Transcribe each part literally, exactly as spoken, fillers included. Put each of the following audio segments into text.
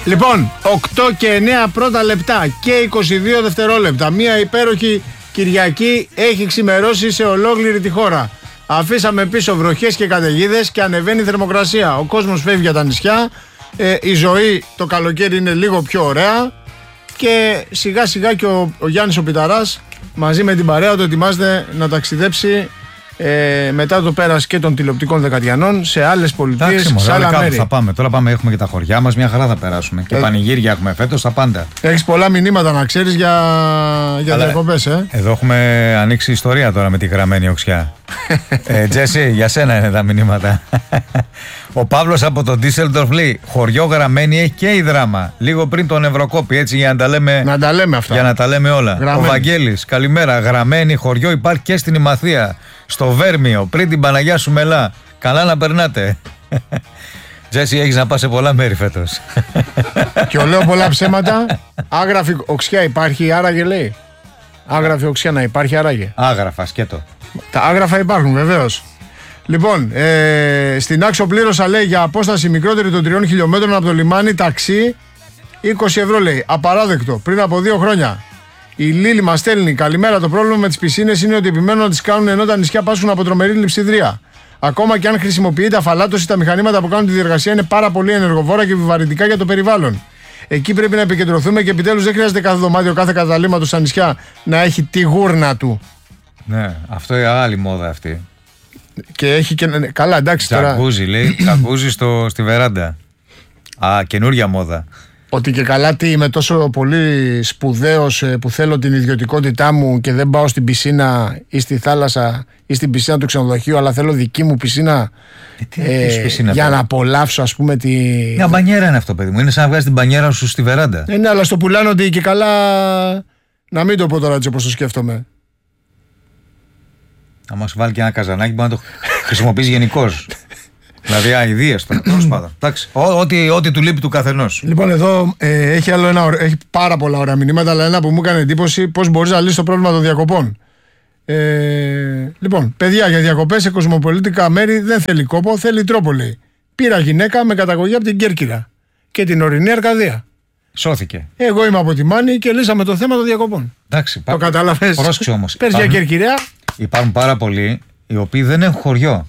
Λοιπόν, οκτώ και εννέα πρώτα λεπτά και είκοσι δύο δευτερόλεπτα. Μια υπέροχη Κυριακή έχει ξημερώσει σε ολόκληρη τη χώρα. Αφήσαμε πίσω βροχές και καταιγίδες και ανεβαίνει η θερμοκρασία. Ο κόσμος φεύγει για τα νησιά. Ε, η ζωή το καλοκαίρι είναι λίγο πιο ωραία. Και σιγά σιγά και ο, ο Γιάννης ο Πιταράς μαζί με την παρέα του ετοιμάζεται να ταξιδέψει ε, μετά το πέρας και των τηλεοπτικών δεκατιανών σε άλλες πολιτείες, σε άλλα μέρη. Θα πάμε. Τώρα πάμε, έχουμε και τα χωριά μας, μια χαρά θα περάσουμε. Και ε, πανηγύρια έχουμε φέτος, τα πάντα. Έχεις πολλά μηνύματα να ξέρεις για, για διακοπές, ε. Εδώ έχουμε ανοίξει ιστορία τώρα με τη γραμμένη οξιά. ε, Τζέσι, για σένα είναι τα μηνύματα. Ο Παύλος από τον Ντίσσελντορφ λέει: χωριό Γραμμένη έχει και η Δράμα. Λίγο πριν τον Ευρωκόπη, έτσι για να τα λέμε, να τα λέμε αυτά. Για να τα λέμε όλα. Γραμμένη. Ο Βαγγέλης, καλημέρα. Γραμμένη χωριό υπάρχει και στην Ημαθία. Στο Βέρμιο, πριν την Παναγιά σου Μελά. Καλά να περνάτε. Τζέσι, έχεις να πας σε πολλά μέρη φέτος. Και λέω πολλά ψέματα. Άγραφη οξιά υπάρχει, άραγε λέει. Άγραφη οξιά να υπάρχει, άραγε. Άγραφα, σκέτο. Τα άγραφα υπάρχουν, βεβαίως. Λοιπόν, ε, στην Άξο πλήρωσα λέει για απόσταση μικρότερη των τριών χιλιόμετρων από το λιμάνι ταξί είκοσι ευρώ λέει. Απαράδεκτο. Πριν από δύο χρόνια. Η Λίλη μας στέλνει: καλημέρα. Το πρόβλημα με τις πισίνες είναι ότι επιμένουν να τις κάνουν ενώ τα νησιά πάσχουν από τρομερή λειψιδρία. Ακόμα και αν χρησιμοποιείται αφαλάτωση, τα μηχανήματα που κάνουν τη διεργασία είναι πάρα πολύ ενεργοβόρα και επιβαρυντικά για το περιβάλλον. Εκεί πρέπει να επικεντρωθούμε και επιτέλους δεν χρειάζεται κάθε δωμάτιο, κάθε καταλήμματος στα νησιά να έχει τη γούρνα του. Ναι, αυτό είναι άλλη μόδα αυτή. Και έχει και. Καλά, εντάξει τώρα. Τζακούζι, λέει. Τζακούζι στο, στη βεράντα. Α, καινούρια μόδα. Ότι και καλά τι είμαι τόσο πολύ σπουδαίος που θέλω την ιδιωτικότητά μου και δεν πάω στην πισίνα ή στη θάλασσα ή στην πισίνα του ξενοδοχείου, αλλά θέλω δική μου πισίνα, ε, τι, ε, πισίνα για τώρα να απολαύσω, ας πούμε, τη. Μια μπανιέρα είναι αυτό, παιδί μου. Είναι σαν να βγάζεις την μπανιέρα σου στη βεράντα. Ε, ναι, αλλά στο πουλάνε ότι και καλά. Να μην το πω τώρα έτσι όπως το σκέφτομαι. Να μας βάλει και ένα καζανάκι που να το χρησιμοποιήσει γενικώς. Δηλαδή αηδίες τώρα, τέλος πάντων. Εντάξει, ό,τι, ό,τι του λείπει του καθενός. Λοιπόν, εδώ ε, έχει, άλλο ένα, έχει πάρα πολλά ωραία μηνύματα, αλλά ένα που μου έκανε εντύπωση: πώς μπορείς να λύσεις το πρόβλημα των διακοπών. Ε, λοιπόν, παιδιά, για διακοπές σε κοσμοπολίτικα μέρη δεν θέλει κόπο, θέλει τρόπο, λέει. Πήρα γυναίκα με καταγωγή από την Κέρκυρα και την ορεινή Αρκαδία. Σώθηκε. Εγώ είμαι από τη Μάνη και λύσαμε το θέμα των διακοπών. Εντάξει, το κατάλαβες. Πρόσεξε όμως. Πες για Κέρκυρα. Υπάρχουν πάρα πολλοί οι οποίοι δεν έχουν χωριό.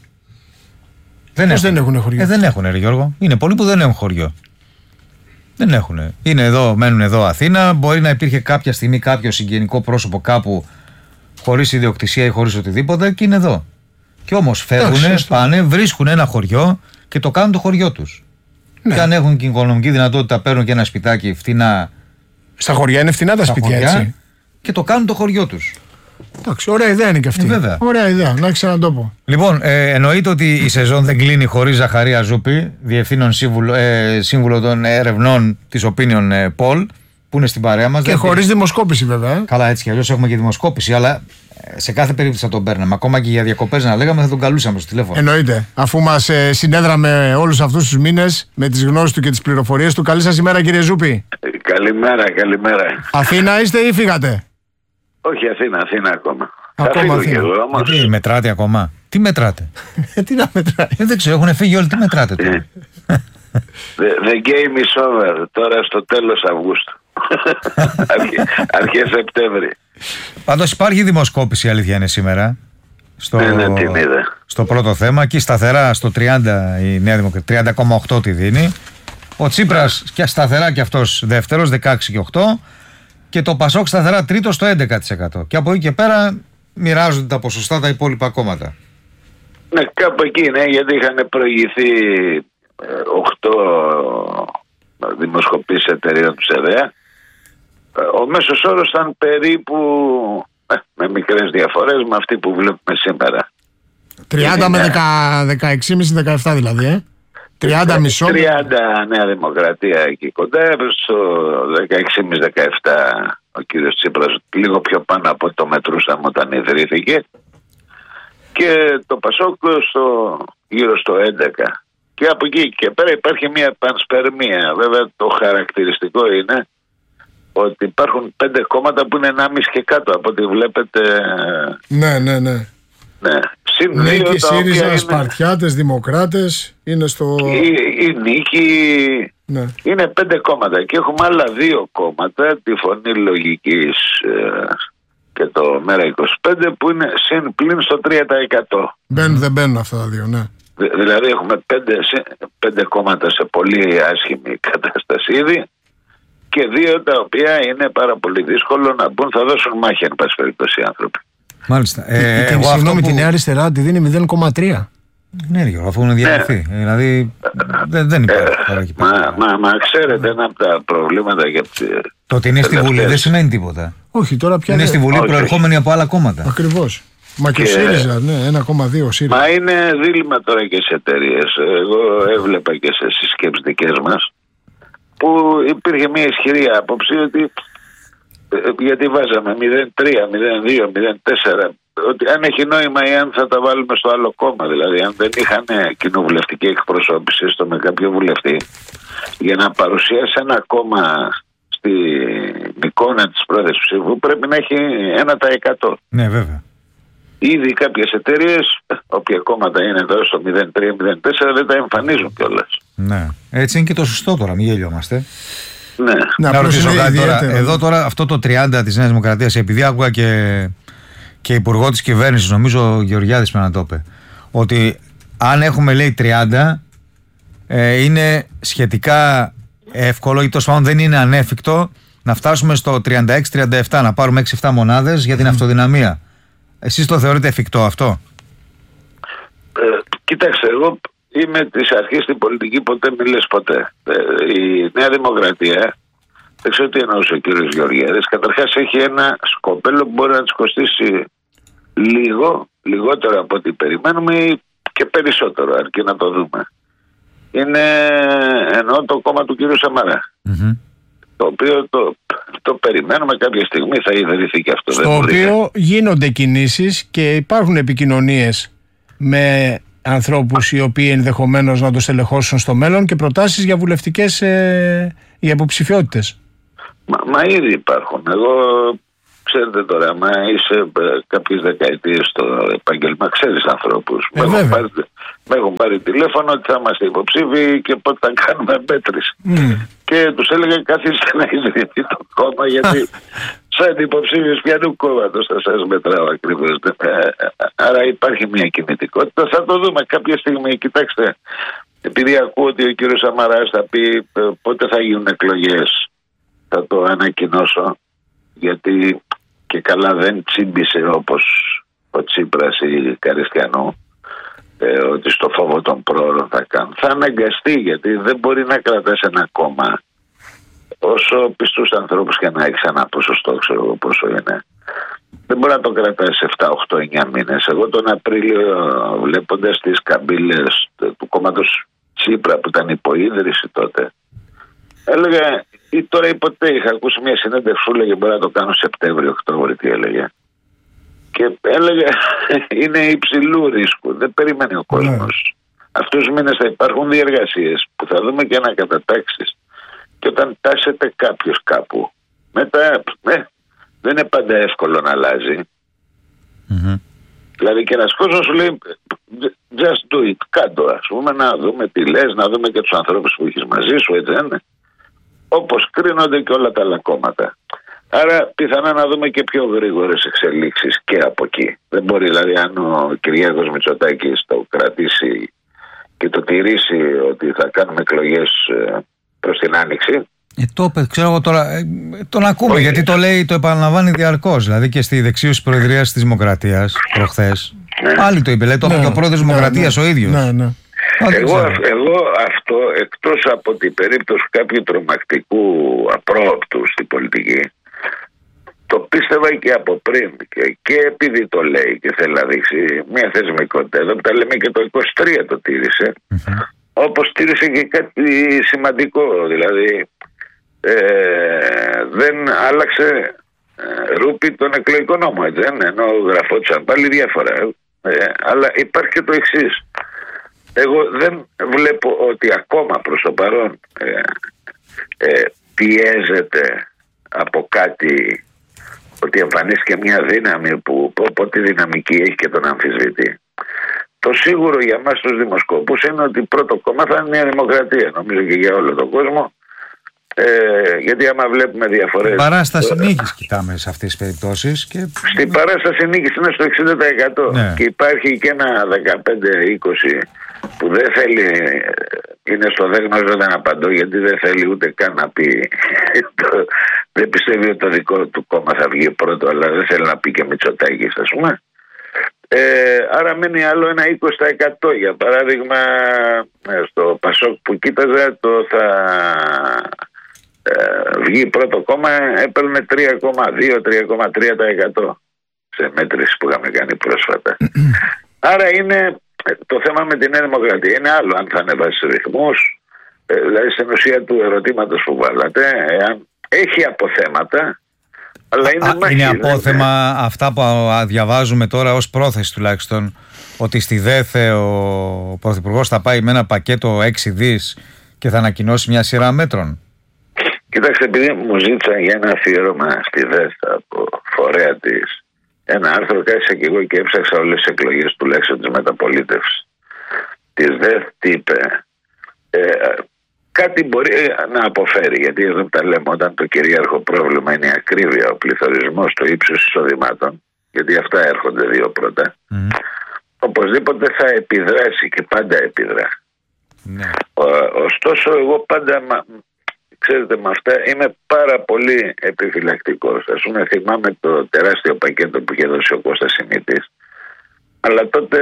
Δεν Πώς έχουν. δεν έχουν χωριό. Ε, δεν έχουν, ρε Γιώργο. Είναι πολλοί που δεν έχουν χωριό. Δεν έχουν. Είναι εδώ, μένουν εδώ Αθήνα. Μπορεί να υπήρχε κάποια στιγμή κάποιο συγγενικό πρόσωπο κάπου χωρίς ιδιοκτησία ή χωρίς οτιδήποτε και είναι εδώ. Και όμως φεύγουν, πάνε, βρίσκουν ένα χωριό και το κάνουν το χωριό τους. Ναι. Και αν έχουν και οικονομική δυνατότητα, παίρνουν και ένα σπιτάκι φτηνά. Στα χωριά είναι φτηνά τα σπίτια, έτσι. Και το κάνουν το χωριό τους. Εντάξει, ωραία ιδέα είναι και αυτή. Ε, βέβαια. Ωραία ιδέα, να ξανατόπω. Λοιπόν, ε, εννοείται ότι η σεζόν δεν κλείνει χωρίς Ζαχαρία Ζούπη, διευθύνων σύμβουλο, ε, σύμβουλο των ερευνών της Opinion ε, Poll, που είναι στην παρέα μας. Και χωρίς δημοσκόπηση, βέβαια. Ε. Καλά, έτσι κι αλλιώς έχουμε και δημοσκόπηση, αλλά σε κάθε περίπτωση θα τον παίρναμε. Ακόμα και για διακοπές να λέγαμε, θα τον καλούσαμε στο τηλέφωνο. Εννοείται. Αφού μας ε, συνέδραμε όλους αυτούς τους μήνες με τις γνώσεις του και τις πληροφορίες του. Καλή σας ημέρα, κύριε Ζούπη. Καλημέρα, καλημέρα. Αθήνα είστε ή φύγατε? Όχι, Αθήνα, Αθήνα ακόμα. Ακόμα Αθήνα. Εγώ, όμως... Τι μετράτε ακόμα? Τι μετράτε? Τι να μετράει? Ε, δεν ξέρω, έχουν φύγει όλοι. Τι μετράτε τώρα? the, the game is over. Τώρα στο τέλος Αυγούστου. Αρχές Σεπτέμβρη. Πάντως υπάρχει δημοσκόπηση, η αλήθεια είναι σήμερα. Στο, ναι, ναι, την είδα. Στο πρώτο θέμα και σταθερά στο τριάντα η Νέα Δημοκρατία, τριάντα κόμμα οκτώ τη δίνει. Ο Τσίπρας και σταθερά και αυτός δεύτερος, δεκαέξι κόμμα οκτώ. Και το Πασόκ σταθερά τρίτο στο έντεκα τοις εκατό. Και από εκεί και πέρα μοιράζονται τα ποσοστά τα υπόλοιπα κόμματα. Ναι, κάπου εκεί είναι, γιατί είχαν προηγηθεί οκτώ δημοσκοπήσεις εταιρείων του ΣΕΔΕΑ. Ο μέσος όρος ήταν περίπου ε, με μικρές διαφορές με αυτή που βλέπουμε σήμερα. τριάντα με δεκαέξι κόμμα πέντε δεκαεπτά δηλαδή, ε. τριάντα μισό. τριάντα Νέα Δημοκρατία εκεί κοντά, στο δεκαέξι κόμμα πέντε δεκαεπτά ο κύριος Τσίπρας, λίγο πιο πάνω από το μετρούσαμε όταν ιδρύθηκε, και το Πασόκ στο, γύρω στο έντεκα. Και από εκεί και πέρα υπάρχει μια πανσπερμία. Βέβαια το χαρακτηριστικό είναι ότι υπάρχουν πέντε κόμματα που είναι ενάμιση και κάτω από ό,τι βλέπετε. Ναι, ναι, ναι. Ναι. Νίκη, ΣΥΡΙΖΑ, είναι... Σπαρτιάτες, Δημοκράτες είναι στο... Η, η Νίκη, Ναι. Είναι πέντε κόμματα και έχουμε άλλα δύο κόμματα, τη Φωνή Λογικής ε, και το Μέρα είκοσι πέντε, που είναι συν πλην στο τρία τοις εκατό. Μπαίνουν, δεν μπαίνουν αυτά τα δύο, ναι. Δη, δηλαδή έχουμε πέντε, πέντε κόμματα σε πολύ άσχημη κατάσταση ήδη και δύο τα οποία είναι πάρα πολύ δύσκολο να μπουν, θα δώσουν μάχη εν πάση περιπτώσει οι άνθρωποι. Μάλιστα. Ε, και συγγνώμη, που... τη Νέα Αριστερά τη δίνει μηδέν κόμμα τρία. Ναι, Γιώργο, αφού είναι διαγραφή. Ε, δηλαδή δεν, δεν υπάρχει ε, τώρα εκεί μα, πέρα. μα, μα ξέρετε, ένα από τα προβλήματα για το ότι είναι στη Βουλή δεν σημαίνει τίποτα. Όχι, τώρα πια είναι δεν... στη Βουλή όχι, προερχόμενη από άλλα κόμματα. Ακριβώς. Μα και, και ο ΣΥΡΙΖΑ, ναι, ένα κόμμα δύο ΣΥΡΙΖΑ. Μα είναι δίλημμα τώρα και σε εταιρείες. Εγώ έβλεπα και σε συσκέψεις δικές μας που υπήρχε μια ισχυρή άποψη ότι γιατί βάζαμε μηδέν τρία, μηδέν δύο, μηδέν τέσσερα, ότι αν έχει νόημα ή αν θα τα βάλουμε στο άλλο κόμμα. Δηλαδή, αν δεν είχαν κοινοβουλευτική εκπροσώπηση στο με κάποιο βουλευτή, για να παρουσιάσει ένα κόμμα στην εικόνα της πρόθεσης ψήφου, πρέπει να έχει ένα τοις εκατό. Ναι, βέβαια. Ήδη κάποιες εταιρείες, όποια κόμματα είναι εδώ στο μηδέν τρία, μηδέν τέσσερα, δεν τα εμφανίζουν κιόλας. Ναι. Έτσι είναι και το σωστό τώρα, μην γελιόμαστε. Ναι. Να, να ρωτήσω κάτι τώρα. Εδώ τώρα αυτό το τριάντα της Νέας Δημοκρατίας, επειδή άκουγα και, και υπουργό της κυβέρνησης, νομίζω ο Γεωργιάδης πρέπει να το είπε, ότι αν έχουμε λέει τριάντα, ε, είναι σχετικά εύκολο ή τόσο πάνω δεν είναι ανέφικτο να φτάσουμε στο τριάντα έξι τριάντα επτά, να πάρουμε έξι εφτά μονάδες για την mm. αυτοδυναμία. Εσείς το θεωρείτε εφικτό αυτό? Ε, κοιτάξτε, εγώ είμαι της αρχής στην πολιτική, ποτέ μη λες ποτέ. Ε, η Νέα Δημοκρατία, δεν ξέρω τι εννοούσε ο κύριος Γεωργιάδης, καταρχάς έχει ένα σκοπέλο που μπορεί να της κοστίσει λίγο, λιγότερο από ό,τι περιμένουμε ή και περισσότερο, αρκεί να το δούμε. Είναι εννοώ το κόμμα του κύριου Σαμαρά. Mm-hmm. Το οποίο το, το περιμένουμε κάποια στιγμή, θα ιδρυθεί και αυτό. Στο οποίο γίνονται κινήσεις και υπάρχουν επικοινωνίες με ανθρώπους οι οποίοι ενδεχομένως να το στελεχώσουν στο μέλλον και προτάσεις για βουλευτικές ε, για υποψηφιότητες. Μα, μα ήδη υπάρχουν. Εγώ, ξέρετε τώρα, μα είσαι ε, κάποιες δεκαετίες στο επάγγελμα, ξέρεις ανθρώπους. Ε, με, έχουν πάρει, με έχουν πάρει τηλέφωνο ότι θα είμαστε υποψήφοι και πότε θα κάνουμε μέτρηση. Mm. Και τους έλεγα καθίστε να ιδρυθεί το κόμμα, γιατί σαν υποψήφιος πιανού κόμματος θα σας μετράω ακριβώς. Άρα υπάρχει μια κινητικότητα. Θα το δούμε κάποια στιγμή. Κοιτάξτε, επειδή ακούω ότι ο κύριος Σαμαράς θα πει πότε θα γίνουν εκλογές, θα το ανακοινώσω, γιατί και καλά δεν τσίμπησε όπως ο Τσίπρας ή Καριστιανού, ε, ότι στο φόβο των πρόωρων θα κάνουν. Θα αναγκαστεί, γιατί δεν μπορεί να κρατάς ένα κόμμα όσο πιστούς ανθρώπους και να έχεις ένα ποσοστό, ξέρω εγώ πόσο είναι. Δεν μπορεί να το κρατάς επτά, οκτώ, εννιά μήνες. Εγώ τον Απρίλιο, βλέποντας τις καμπύλες του κόμματος Τσίπρα που ήταν υποίδρυση τότε, έλεγα, ή τώρα ή ποτέ, είχα ακούσει μια συνέντευξη που έλεγε μπορεί να το κάνω Σεπτέμβριο, Οκτώβριο, τι έλεγε. Και έλεγε είναι υψηλού ρίσκου, δεν περιμένει ο κόσμος. Yeah. Αυτούς τους μήνες θα υπάρχουν διεργασίες που θα δούμε και ανακατατάξεις. Και όταν τάσεται κάποιος κάπου, μετά ε, δεν είναι πάντα εύκολο να αλλάζει. Mm-hmm. Δηλαδή και ένας κόσμος σου λέει just do it, κάτω, ας πούμε, να δούμε τι λες, να δούμε και τους ανθρώπους που έχεις μαζί σου, έτσι δεν είναι? Όπως κρίνονται και όλα τα άλλα κόμματα. Άρα πιθανά να δούμε και πιο γρήγορες εξελίξεις και από εκεί. Δεν μπορεί δηλαδή αν ο Κυριάκος Μητσοτάκης το κρατήσει και το τηρήσει ότι θα κάνουμε εκλογές προς την Άνοιξη. Ε, το ξέρω εγώ τώρα, ε, τον ακούμε. Όχι. Γιατί το λέει, το επαναλαμβάνει διαρκώς. Δηλαδή και στη δεξίωση της Προεδρίας της Δημοκρατίας προχθές. Ναι. Πάλι το είπε, λέει, το είπε ναι, και ο πρόεδρος της ναι, Δημοκρατίας ναι, ο ίδιος. Ναι, ναι. Εγώ, εγώ αυτό, εκτός από την περίπτωση κάποιου τρομακτικού απρόοπτου στην πολιτική, το πίστευα και από πριν και, και επειδή το λέει και θέλει να δείξει μια θεσμικότητα. Εδώ που τα λέμε και το είκοσι τρία το τήρησε, mm-hmm. όπως τήρησε και κάτι σημαντικό, δηλαδή ε, δεν άλλαξε ε, ρούπι τον εκλογικό νόμο, έτσι, ενώ γραφόντουσαν πάλι διάφορα. Ε, αλλά υπάρχει και το εξής. Εγώ δεν βλέπω ότι ακόμα προς το παρόν ε, ε, πιέζεται από κάτι, ότι εμφανίστηκε μια δύναμη που όποτε δυναμική έχει και τον αμφισβητεί. το σίγουρο για μας τους δημοσκόπους είναι ότι πρώτο κόμμα θα είναι η Νέα Δημοκρατία, νομίζω και για όλο τον κόσμο. Ε, γιατί άμα βλέπουμε διαφορές. Παράσταση νίκης κοιτάμε σε αυτές τις περιπτώσεις. Και... Στην παράσταση νίκης είναι στο εξήντα τοις εκατό. Ναι. Και υπάρχει και ένα δεκαπέντε είκοσι που δεν θέλει, είναι στο δεν γνωρίζω δεν απαντώ, γιατί δεν θέλει ούτε καν να πει. Δεν πιστεύει ότι το δικό του κόμμα θα βγει πρώτο, αλλά δεν θέλει να πει και Μητσοτάκης, ας πούμε. Ε, άρα μένει άλλο ένα είκοσι τοις εκατό. Για παράδειγμα, στο Πασόκ που κοίταζα, το θα ε, βγει πρώτο κόμμα, έπαιρνε τρία κόμμα δύο με τρία κόμμα τρία τοις εκατό σε μέτρηση που είχαμε κάνει πρόσφατα. Άρα είναι το θέμα με τη Νέα Δημοκρατία. Είναι άλλο αν θα ανεβάσει ρυθμούς, ε, δηλαδή στην ουσία του ερωτήματος που βάλατε, εάν έχει αποθέματα. Αλλά είναι, Α, μάχη, είναι απόθεμα είναι. Αυτά που διαβάζουμε τώρα ως πρόθεση τουλάχιστον, ότι στη ΔΕΘΕ ο Πρωθυπουργός θα πάει με ένα πακέτο έξι δις και θα ανακοινώσει μια σειρά μέτρων. Κοιτάξτε, επειδή μου ζήτησαν για ένα αφιέρωμα στη ΔΕΘ από φορέα της ένα άρθρο, κάθισα και εγώ και έψαξα όλες τις εκλογές τουλάχιστον της μεταπολίτευσης της ΔΕΘ. Τι είπε? Ε, κάτι μπορεί να αποφέρει, γιατί εδώ τα λέμε, όταν το κυρίαρχο πρόβλημα είναι η ακρίβεια, ο πληθωρισμός, το ύψος εισοδημάτων, γιατί αυτά έρχονται δύο πρώτα, mm. οπωσδήποτε θα επιδράσει και πάντα επιδρά. Mm. Ο, ωστόσο εγώ πάντα, ξέρετε, με αυτά είμαι πάρα πολύ επιφυλακτικός. Ας πούμε, θυμάμαι το τεράστιο πακέτο που είχε δώσει ο Κώστας Σιμίτης, αλλά τότε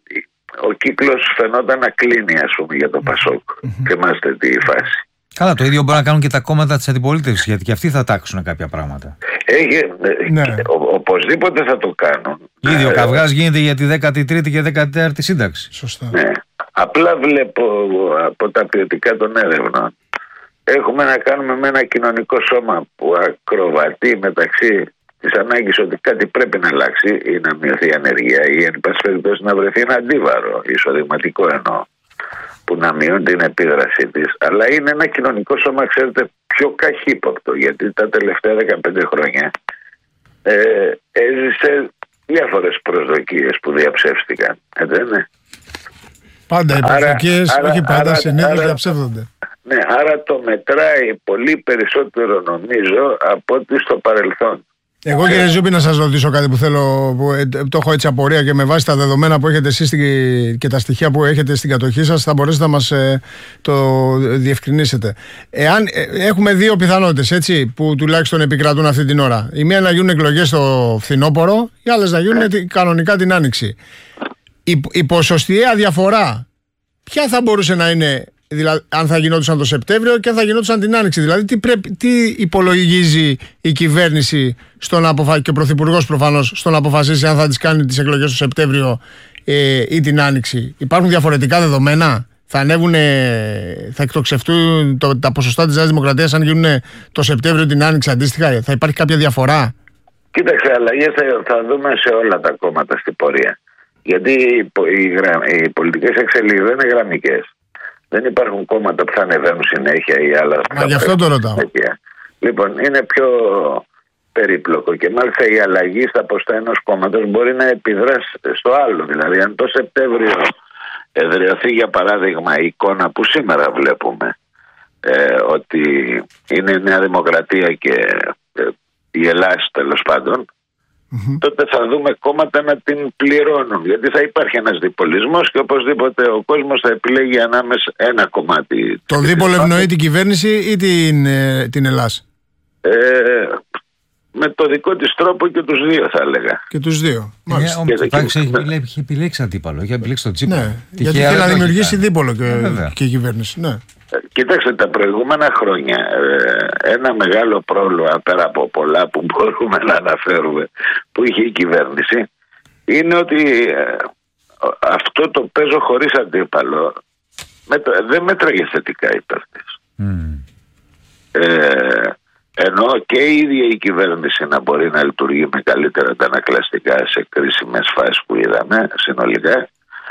ο κύκλος φαινόταν να κλείνει, ας πούμε, για το Πασόκ. Mm-hmm. Θυμάστε τη φάση. Καλά, το ίδιο μπορεί να κάνουν και τα κόμματα της αντιπολίτευσης, γιατί και αυτοί θα τάξουν κάποια πράγματα. Έχει, ναι. ο, οπωσδήποτε θα το κάνουν. Ήδη ο ε, καυγάς γίνεται για τη δέκατη τρίτη και δέκατη τέταρτη σύνταξη. Σωστά. Ναι. Απλά βλέπω από τα ποιοτικά των έρευνων, έχουμε να κάνουμε με ένα κοινωνικό σώμα που ακροβατεί μεταξύ της ανάγκης ότι κάτι πρέπει να αλλάξει ή να μειωθεί η ανεργία ή εν πάση περιπτώσει να βρεθεί ένα αντίβαρο, εισοδηματικό εννοώ, που να μειώνει την επίδρασή της. Αλλά είναι ένα κοινωνικό σώμα, ξέρετε, πιο καχύποπτο, γιατί τα τελευταία δεκαπέντε χρόνια ε, έζησε διάφορες προσδοκίες που διαψεύστηκαν. Έτσι δεν είναι? Πάντα οι προσδοκίες, όχι πάντα, συνήθως διαψεύδονται. Ναι, άρα το μετράει πολύ περισσότερο νομίζω από ό,τι στο παρελθόν. Εγώ, κύριε Ζούμπη, να σας ρωτήσω κάτι που θέλω, που το έχω έτσι απορία και με βάση τα δεδομένα που έχετε εσείς και τα στοιχεία που έχετε στην κατοχή σας θα μπορέσετε να μας ε, το διευκρινίσετε. Εάν ε, έχουμε δύο πιθανότητες, έτσι, που τουλάχιστον επικρατούν αυτή την ώρα. Η μία να γίνουν εκλογές στο φθινόπωρο, οι άλλες να γίνουν ε. κανονικά την Άνοιξη. Η, η ποσοστιαία διαφορά ποια θα μπορούσε να είναι, δηλαδή, αν θα γινόντουσαν το Σεπτέμβριο και αν θα γινόντουσαν την Άνοιξη? Δηλαδή, τι, πρέπει, τι υπολογίζει η κυβέρνηση στον αποφα... και ο Πρωθυπουργός προφανώς στο να αποφασίσει αν θα τις κάνει τις εκλογές το Σεπτέμβριο ε, ή την Άνοιξη? Υπάρχουν διαφορετικά δεδομένα? Θα ανέβουν, θα εκτοξευτούν το, τα ποσοστά της Νέας Δημοκρατίας αν γίνουν το Σεπτέμβριο την Άνοιξη αντίστοιχα? Θα υπάρχει κάποια διαφορά? Κοίταξε, αλλαγές θα, θα δούμε σε όλα τα κόμματα στην πορεία. Γιατί οι, οι, οι πολιτικές εξελίξεις δεν είναι γραμμικές. Δεν υπάρχουν κόμματα που θα ανεβαίνουν συνέχεια ή άλλα. Μα γι' αυτό το ρωτάω. Λοιπόν, είναι πιο περίπλοκο και μάλιστα η αλλαγή στα ποστά ενός κόμματος μπορεί να επιδράσει στο άλλο. Δηλαδή, αν το Σεπτέμβριο εδραιωθεί, για παράδειγμα, η εικόνα που σήμερα βλέπουμε, ε, ότι είναι η Νέα Δημοκρατία και ε, η Ελλάδα τέλος πάντων, Mm-hmm. τότε θα δούμε κόμματα να την πληρώνουν, γιατί θα υπάρχει ένας διπολισμός και οπωσδήποτε ο κόσμος θα επιλέγει ανάμεσα ένα κομμάτι. Το δίπολο ευνοεί την κυβέρνηση ή την, ε, την Ελλάς? Ε, με το δικό της τρόπο και τους δύο, θα έλεγα. Και τους δύο. Μάλιστα. Ε, ο Τάκης έχει, έχει επιλέξει αντίπαλο, έχει επιλέξει τον Τσίπρα. Ναι, γιατί θέλει να δημιουργήσει δίπολο και, ε, και η κυβέρνηση. Ναι. Κοιτάξτε, τα προηγούμενα χρόνια ένα μεγάλο πρόβλημα, πέρα από πολλά που μπορούμε να αναφέρουμε, που είχε η κυβέρνηση, είναι ότι αυτό το παίζω χωρίς αντίπαλο δεν μέτραγε θετικά υπέρ της. Mm. Ε, ενώ και η ίδια η κυβέρνηση να μπορεί να λειτουργεί με καλύτερα αντανακλαστικά σε κρίσιμες φάσεις που είδαμε συνολικά,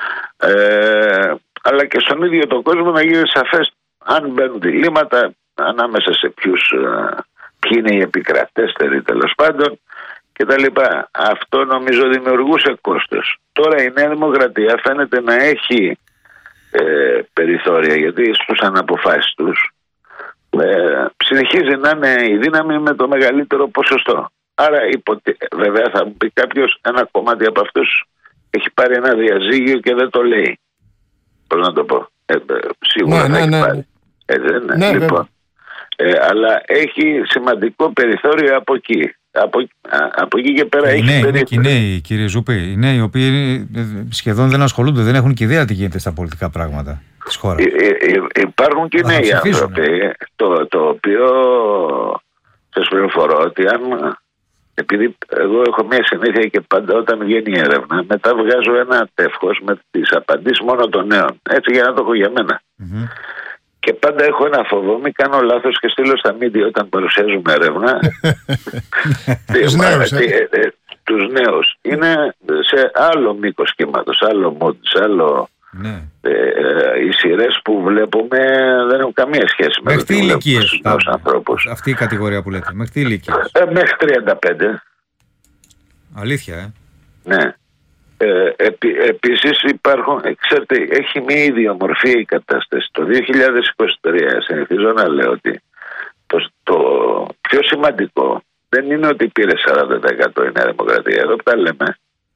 ε, αλλά και στον ίδιο τον κόσμο να γίνει σαφές αν μπαίνουν διλήμματα ανάμεσα σε ποιους, ποιοι είναι οι επικρατέστεροι τέλος πάντων και τα λοιπά. Αυτό νομίζω δημιουργούσε κόστος. Τώρα η Νέα Δημοκρατία φαίνεται να έχει ε, περιθώρια, γιατί στους αναποφάσεις τους ε, συνεχίζει να είναι η δύναμη με το μεγαλύτερο ποσοστό. Άρα υποτε... βέβαια θα μου πει κάποιος, ένα κομμάτι από αυτούς έχει πάρει ένα διαζύγιο και δεν το λέει. Πώς να το πω. Ε, σίγουρα ναι, θα ναι, έχει ναι. πάρει. Ε, δεν, ναι, λοιπόν. ε, αλλά έχει σημαντικό περιθώριο από εκεί. Από, α, από εκεί και πέρα οι έχει νέοι, περιθώριο. οι νέοι, κύριε Ζουπή, οι νέοι οι οποίοι σχεδόν δεν ασχολούνται, δεν έχουν και ιδέα τι γίνεται στα πολιτικά πράγματα της χώρας. Υ, υ, υπάρχουν και νέοι άνθρωποι, το, το οποίο σας πληροφορώ ότι αν, επειδή εγώ έχω μια συνήθεια και πάντα όταν βγαίνει η έρευνα, μετά βγάζω ένα τεύχος με τις απαντήσεις μόνο των νέων, έτσι για να το έχω για μένα. Mm-hmm. Και πάντα έχω ένα φόβο, μην κάνω λάθος και στείλω στα μίντια όταν παρουσιάζουμε έρευνα τους νέους, ε, ε, τους νέους. Είναι σε άλλο μήκος κύματος, άλλο mood, σε άλλο... Ναι. Ε, ε, οι σειρές που βλέπουμε δεν έχουν καμία σχέση με μέχρι τι ηλικίες τους ανθρώπους. Αυτή η κατηγορία που λέτε, μέχρι τι ηλικίες? Ε, μέχρι τριάντα πέντε. Αλήθεια, ε. Ναι. Ε, επί, επίσης υπάρχουν, ξέρετε, έχει μια ιδιομορφία η κατάσταση. Το δύο χιλιάδες είκοσι τρία συνηθίζω να λέω ότι το, το πιο σημαντικό δεν είναι ότι πήρε σαράντα τοις εκατό η Νέα Δημοκρατία. Εδώ που τα λέμε,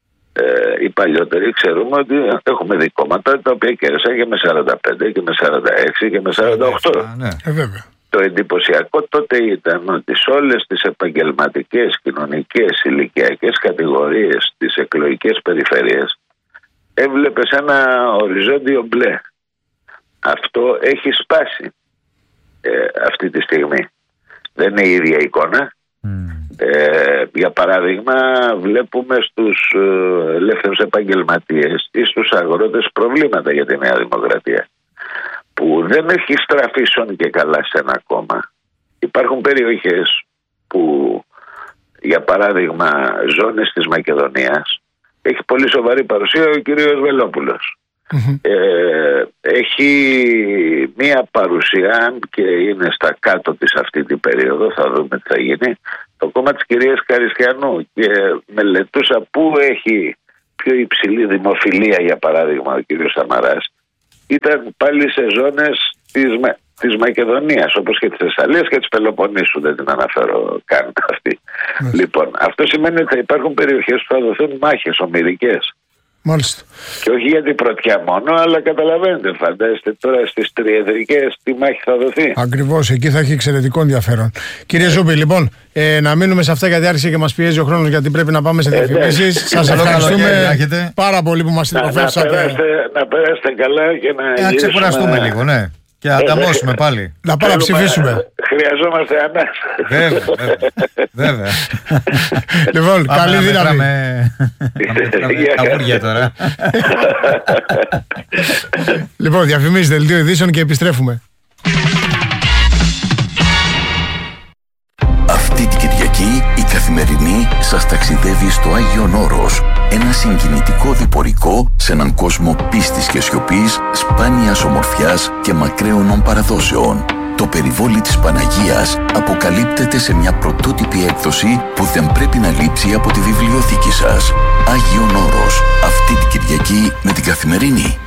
ε, οι παλιότεροι ξέρουμε ότι έχουμε δει κόμματα τα οποία κέρδισαν και με σαράντα πέντε και με σαράντα έξι και με σαράντα οκτώ. Ναι. Ε, βέβαια. Το εντυπωσιακό τότε ήταν ότι σε όλες τις επαγγελματικές, κοινωνικές, ηλικιακές κατηγορίες, τις εκλογικές περιφέρειες, έβλεπες ένα οριζόντιο μπλε. Αυτό έχει σπάσει ε, αυτή τη στιγμή. Δεν είναι η ίδια εικόνα. Mm. Ε, για παράδειγμα, βλέπουμε στους ε, ελεύθερους επαγγελματίες ή στους αγρότες προβλήματα για τη Νέα Δημοκρατία, που δεν έχει στραφεί σόν και καλά σε ένα κόμμα. Υπάρχουν περιοχές που, για παράδειγμα, ζώνες της Μακεδονίας, έχει πολύ σοβαρή παρουσία ο κύριος Βελόπουλος. Mm-hmm. Ε, έχει μία παρουσία και είναι στα κάτω της αυτή την περίοδο, θα δούμε τι θα γίνει, το κόμμα της κυρίας Καριστιανού, και μελετούσα πού έχει πιο υψηλή δημοφιλία, για παράδειγμα ο κύριος Σαμαράς, ήταν πάλι σε ζώνες της, της Μακεδονίας, όπως και της Θεσσαλίας και της Πελοποννήσου, δεν την αναφέρω καν αυτή. Mm. Λοιπόν, αυτό σημαίνει ότι θα υπάρχουν περιοχές που θα δοθούν μάχες ομηρικές. Μάλιστα. Και όχι για την πρωτιά μόνο, αλλά καταλαβαίνετε, φαντάζεστε τώρα στις τριεδρικές τι μάχη θα δοθεί. Ακριβώς, εκεί θα έχει εξαιρετικό ενδιαφέρον. Κύριε Ζούπη, λοιπόν, ε, να μείνουμε σε αυτά, γιατί άρχισε και μας πιέζει ο χρόνος, γιατί πρέπει να πάμε σε διαφημίσεις. Ε, Σας ευχαριστούμε ε, πάρα πολύ που μας τροφεύσατε. Να, να, να περάσετε καλά και να. Ε, να ξεκουραστούμε λίγο, ναι. Και να ανταμώσουμε πάλι. Να πάμε να ψηφίσουμε. Χρειαζόμαστε ανάσα. Βέβαια, βέβαια. Λοιπόν, καλή δύναμη. Τα βούρια τώρα. Λοιπόν, διαφημίσεις, δελτίο ειδήσεων και επιστρέφουμε. Αυτή την Κυριακή η Καθημερινή σας ταξιδεύει στο Άγιον Όρος. Ένα συγκινητικό διπορικό σε έναν κόσμο πίστης και σιωπής, σπάνιας ομορφιάς και μακραίωνων παραδόσεων. Το περιβόλι της Παναγίας αποκαλύπτεται σε μια πρωτότυπη έκδοση που δεν πρέπει να λείψει από τη βιβλιοθήκη σας. Άγιον Όρος, αυτή την Κυριακή με την Καθημερινή.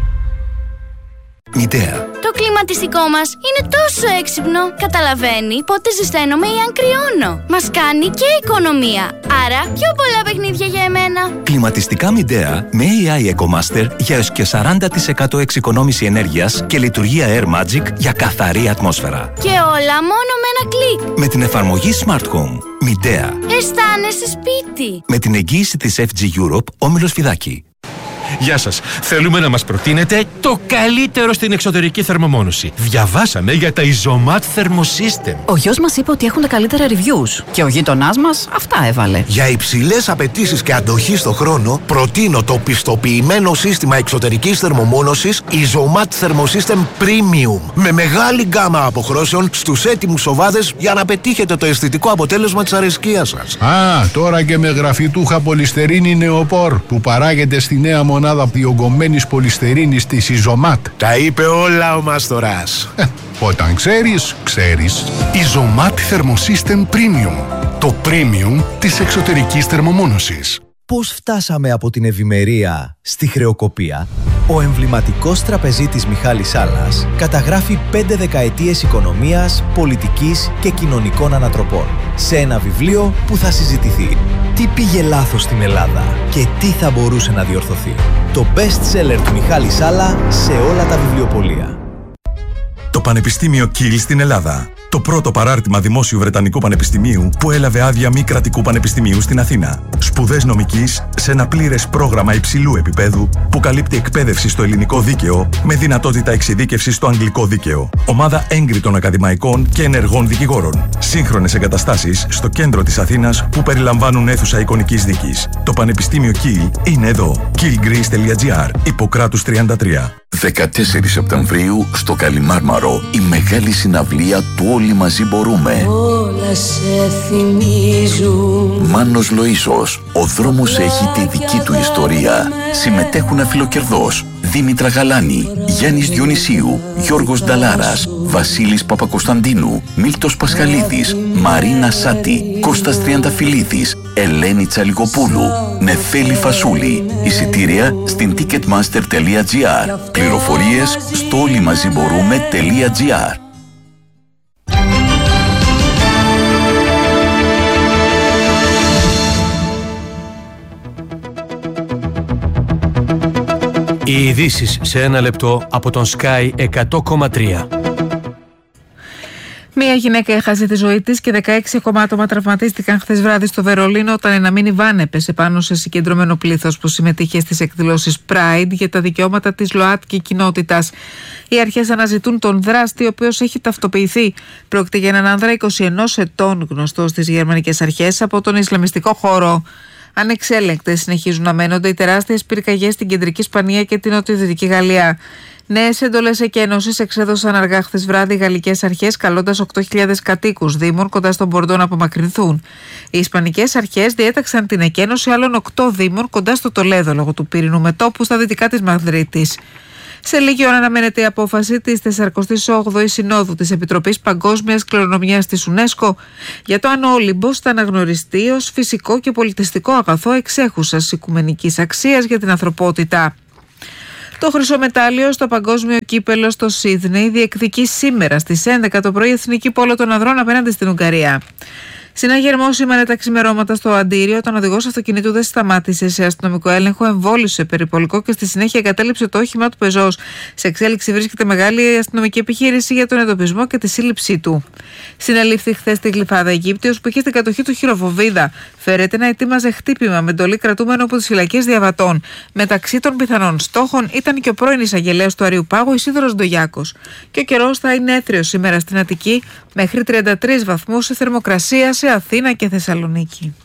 Μητέα. Το κλιματιστικό μας είναι τόσο έξυπνο. Καταλαβαίνει πότε ζεσταίνομαι ή αν κρυώνω. Μας κάνει και οικονομία. Άρα πιο πολλά παιχνίδια για εμένα. Κλιματιστικά Midea με έι άι EcoMaster για έως και σαράντα τοις εκατό εξοικονόμηση ενέργειας και λειτουργία Air Magic για καθαρή ατμόσφαιρα. Και όλα μόνο με ένα κλικ. Με την εφαρμογή Smart Home. Midea. Αισθάνεσαι σπίτι. Με την εγγύηση της εφ τζι Europe, Όμιλος Φιδάκη. Γεια σας. Θέλουμε να μας προτείνετε το καλύτερο στην εξωτερική θερμομόνωση. Διαβάσαμε για τα Isomat Thermosystem. Ο γιος μας είπε ότι έχουν τα καλύτερα reviews και ο γείτονάς μας αυτά έβαλε. Για υψηλές απαιτήσεις και αντοχή στο χρόνο, προτείνω το πιστοποιημένο σύστημα εξωτερικής θερμομόνωσης Isomat Thermosystem Premium. Με μεγάλη γκάμα αποχρώσεων στους έτοιμους οβάδες για να πετύχετε το αισθητικό αποτέλεσμα της αρεσκίας σας. Α, τώρα και με γραφιτούχα πολυστερίνη νεοπόρ που παράγεται στη νέα μονάδα διογκωμένης πολυστερίνης της Isomat. Τα είπε όλα ο Μάστορας. Ε, όταν ξέρεις, ξέρεις. Isomat Thermosystem Premium. Το Premium της εξωτερικής θερμομόνωσης. Πώς φτάσαμε από την ευημερία στη χρεοκοπία? Ο εμβληματικός τραπεζίτης Μιχάλης Σάλλας καταγράφει πέντε δεκαετίες οικονομίας, πολιτικής και κοινωνικών ανατροπών σε ένα βιβλίο που θα συζητηθεί. Τι πήγε λάθος στην Ελλάδα και τι θα μπορούσε να διορθωθεί? Το best seller του Μιχάλη Σάλλα σε όλα τα βιβλιοπωλεία. Το Πανεπιστήμιο Κιλ στην Ελλάδα. Το πρώτο παράρτημα δημόσιου Βρετανικού Πανεπιστημίου που έλαβε άδεια μη κρατικού πανεπιστημίου στην Αθήνα. Σπουδές νομικής σε ένα πλήρες πρόγραμμα υψηλού επίπεδου που καλύπτει εκπαίδευση στο ελληνικό δίκαιο με δυνατότητα εξειδίκευσης στο αγγλικό δίκαιο. Ομάδα έγκριτων ακαδημαϊκών και ενεργών δικηγόρων. Σύγχρονες εγκαταστάσεις στο κέντρο της Αθήνας που περιλαμβάνουν αίθουσα εικονικής δίκης. Το Πανεπιστήμιο Κιλ είναι εδώ. κιλ γκρις τελεία τζι άρ, Ιπποκράτους τριάντα τρία. δεκατέσσερις Σεπτεμβρίου στο Καλιμάρμαρο η μεγάλη συναυλία του Όλοι Μαζί Μπορούμε. Όλα σε θυμίζουν. Μάνος Λοΐσος, ο δρόμος έχει τη δική του ιστορία. Συμμετέχουν αφιλοκερδός Δήμητρα Γαλάνη, Γιάννης Διονυσίου, Γιώργος Νταλάρας, Βασίλης Παπακοσταντίνου, Μίλτος Πασχαλίδης, Μαρίνα Σάτη, Κώστας Τριανταφυλλίδης, Ελένη Τσαλικοπούλου, Νεφέλη Φασούλη. Εισιτήρια στην ticketmaster τελεία τζι άρ. Πληροφορίες στο όλοιμαζιμπορούμε τελεία τζι άρ. Οι ειδήσεις σε ένα λεπτό από τον Sky εκατό κόμμα τρία. Μία γυναίκα έχασε τη ζωή της και δεκαέξι ακόμα άτομα τραυματίστηκαν χθες βράδυ στο Βερολίνο όταν ένα μίνιβαν έπεσε πάνω σε συγκεντρωμένο πλήθος που συμμετείχε στις εκδηλώσεις Pride για τα δικαιώματα της ΛΟΑΤΚΙ κοινότητας. Οι αρχές αναζητούν τον δράστη, ο οποίος έχει ταυτοποιηθεί. Πρόκειται για έναν άνδρα είκοσι ενός ετών, γνωστό στις γερμανικές αρχές από τον Ισλαμιστικό χώρο. Ανεξέλεγκτες συνεχίζουν να μένονται οι τεράστιες πυρκαγιές στην κεντρική Ισπανία και την νοτιοδυτική Γαλλία. Νέες εντολές εκένωσης εξέδωσαν αργά χθες βράδυ οι γαλλικές αρχές, καλώντας οκτώ χιλιάδες κατοίκους δήμων κοντά στον Μπορντό να απομακρυνθούν. Οι ισπανικές αρχές διέταξαν την εκένωση άλλων οκτώ δήμων κοντά στο Τολέδο λόγω του πύρινου μετώπου στα δυτικά της Μαδρίτης. Σε λίγη ώρα αναμένεται η απόφαση της σαρκοστής όγδοης Συνόδου της Επιτροπής Παγκόσμιας Κληρονομιάς της UNESCO για το αν ο Όλυμπος θα αναγνωριστεί ως φυσικό και πολιτιστικό αγαθό εξέχουσας οικουμενικής αξίας για την ανθρωπότητα. Το χρυσό μετάλλιο στο παγκόσμιο κύπελο στο Σίδνεϊ διεκδικεί σήμερα στις έντεκα το πρωί εθνική πόλο των ανδρών απέναντι στην Ουγγαρία. Συναγερμό σήμερα τα ξημερώματα στο Αντίριο, όταν ο οδηγός αυτοκινήτου δεν σταμάτησε σε αστυνομικό έλεγχο, εμβόλυσε περιπολικό και στη συνέχεια εγκατέλειψε το όχημα του πεζός. Σε εξέλιξη βρίσκεται μεγάλη αστυνομική επιχείρηση για τον εντοπισμό και τη σύλληψή του. Συνελήφθη χθες στη Γλυφάδα Αιγύπτιος που είχε στην κατοχή του χειροβοβίδα. Φέρεται να ετοίμαζε χτύπημα με εντολή κρατούμενο από τις φυλακές διαβατών. Μεταξύ των πιθανών στόχων ήταν και ο πρώην εισαγγελέας του Αριουπάγου Ισίδωρος Ντογιάκος. Και ο καιρός θα είναι έθριος σήμερα στην Αττική, μέχρι τριάντα τρεις βαθμούς η θερμοκρασία σε Αθήνα και Θεσσαλονίκη.